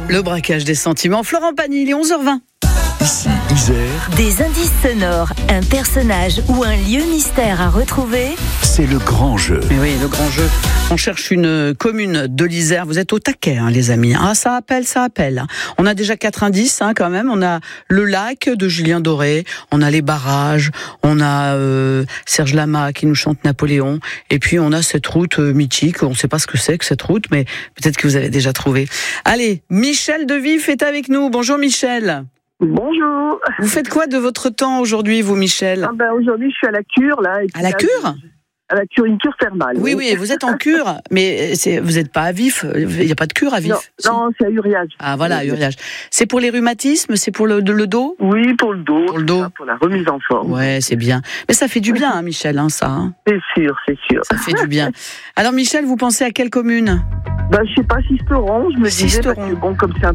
Le braquage des sentiments. Florent Pagny, il est 11h20. Ici, Isère, Des indices sonores, un personnage ou un lieu mystère à retrouver. c'est le grand jeu. Mais oui, le grand jeu. On cherche une commune de l'Isère. Vous êtes au taquet, les amis. Ah, ça appelle. On a déjà 4 indices, quand même. On a le lac de Julien Doré. On a les barrages. On a Serge Lama qui nous chante Napoléon. Et puis, on a cette route mythique. On ne sait pas ce que c'est que cette route, mais peut-être que vous avez déjà trouvé. Allez, Michel de Vif est avec nous. Bonjour, Michel. Bonjour. Vous faites quoi de votre temps aujourd'hui, vous, Michel ? Aujourd'hui, je suis à la cure, là. À la cure ? À la cure, une cure thermale. Oui, vous êtes en cure, mais vous n'êtes pas à Vif. Il n'y a pas de cure à Vif. Non, c'est à Uriage. Ah voilà, Uriage. C'est pour les rhumatismes, c'est pour le dos ? Oui, pour le dos. Pour le dos. Pour la remise en forme. Ouais, c'est bien. Mais ça fait du bien, Michel, ça. C'est sûr. Ça fait du bien. Alors, Michel, vous pensez à quelle commune ? Je sais pas, Sisteron, je me disais, parce Sisteron. que, comme c'est un